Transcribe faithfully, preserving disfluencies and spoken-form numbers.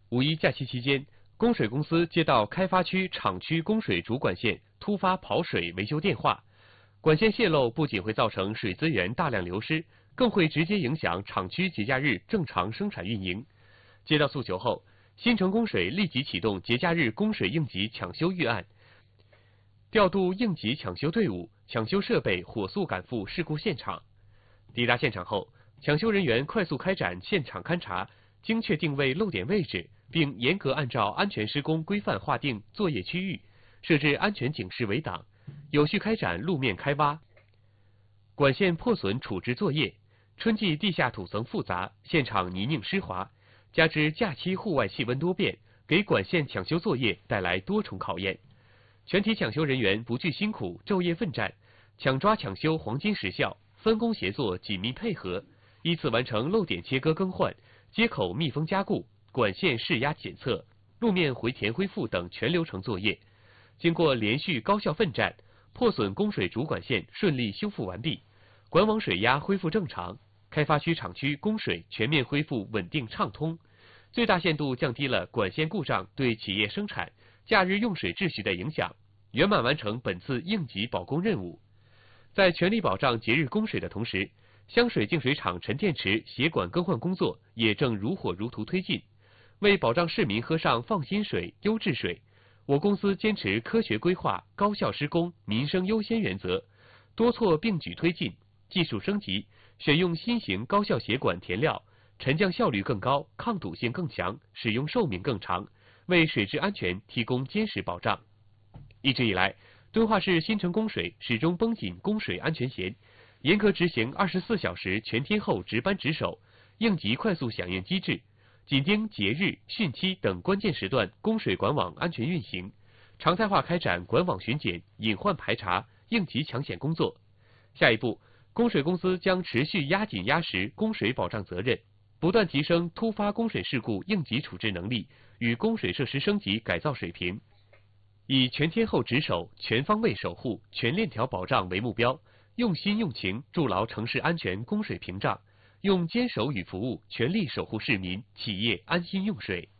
五一假期期间，供水公司接到开发区厂区供水主管线突发跑水维修电话，管线泄漏不仅会造成水资源大量流失，更会直接影响厂区节假日正常生产运营。接到诉求后，新城供水立即启动节假日供水应急抢修预案，调度应急抢修队伍、抢修设备，火速赶赴事故现场。抵达现场后，抢修人员快速开展现场勘查，精确定位漏点位置，并严格按照安全施工规范划定作业区域，设置安全警示围挡，有序开展路面开挖、管线破损处置作业。春季地下土层复杂，现场泥泞湿滑，加之假期户外气温多变，给管线抢修作业带来多重考验。全体抢修人员不惧辛苦，昼夜奋战，抢抓抢修黄金时效，分工协作，紧密配合，依次完成漏点切割更换、接口密封加固、管线试压检测、路面回填恢复等全流程作业。经过连续高效奋战，破损供水主管线顺利修复完毕，管网水压恢复正常，开发区厂区供水全面恢复稳定畅通，最大限度降低了管线故障对企业生产、假日用水秩序的影响，圆满完成本次应急保供任务。在全力保障节日供水的同时，香水净水厂沉淀池协管更换工作也正如火如荼推进。为保障市民喝上放心水、优质水，我公司坚持科学规划、高效施工、民生优先原则，多措并举推进，技术升级，选用新型高效协管填料，沉降效率更高，抗堵性更强，使用寿命更长，为水质安全提供坚实保障。一直以来，敦化市新城供水始终绷紧供水安全弦，严格执行二十四小时全天候值班值守、应急快速响应机制，紧盯节日、汛期等关键时段供水管网安全运行，常态化开展管网巡检、隐患排查、应急抢险工作。下一步，供水公司将持续压紧压实供水保障责任，不断提升突发供水事故应急处置能力与供水设施升级改造水平，以全天候值守、全方位守护、全链条保障为目标，用心用情筑牢城市安全供水屏障，用坚守与服务全力守护市民、企业安心用水。